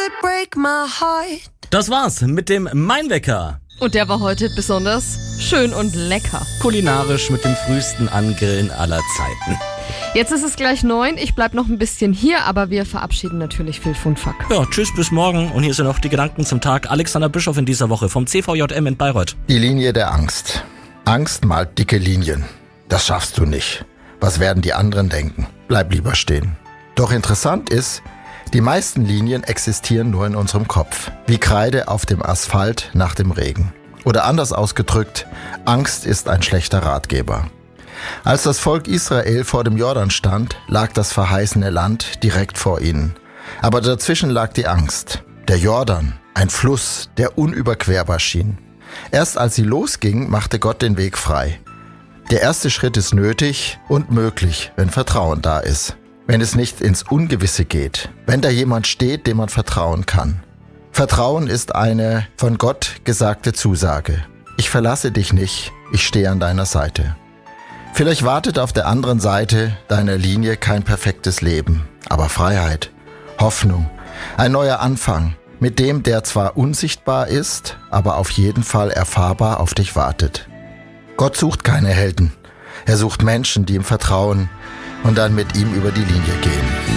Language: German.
could break my heart. Das war's mit dem Mein-Wecker. Und der war heute besonders schön und lecker. Kulinarisch mit dem frühesten Angrillen aller Zeiten. Jetzt ist es gleich 9. Ich bleib noch ein bisschen hier, aber wir verabschieden natürlich Phil Fundfuck. Ja, tschüss, bis morgen. Und hier sind noch die Gedanken zum Tag. Alexander Bischof in dieser Woche vom CVJM in Bayreuth. Die Linie der Angst. Angst malt dicke Linien. Das schaffst du nicht. Was werden die anderen denken? Bleib lieber stehen. Doch interessant ist, die meisten Linien existieren nur in unserem Kopf. Wie Kreide auf dem Asphalt nach dem Regen. Oder anders ausgedrückt, Angst ist ein schlechter Ratgeber. Als das Volk Israel vor dem Jordan stand, lag das verheißene Land direkt vor ihnen. Aber dazwischen lag die Angst. Der Jordan, ein Fluss, der unüberquerbar schien. Erst als sie losging, machte Gott den Weg frei. Der erste Schritt ist nötig und möglich, wenn Vertrauen da ist. Wenn es nicht ins Ungewisse geht. Wenn da jemand steht, dem man vertrauen kann. Vertrauen ist eine von Gott gesagte Zusage. Ich verlasse dich nicht, ich stehe an deiner Seite. Vielleicht wartet auf der anderen Seite deiner Linie kein perfektes Leben, aber Freiheit, Hoffnung, ein neuer Anfang, mit dem, der zwar unsichtbar ist, aber auf jeden Fall erfahrbar auf dich wartet. Gott sucht keine Helden, er sucht Menschen, die ihm vertrauen und dann mit ihm über die Linie gehen.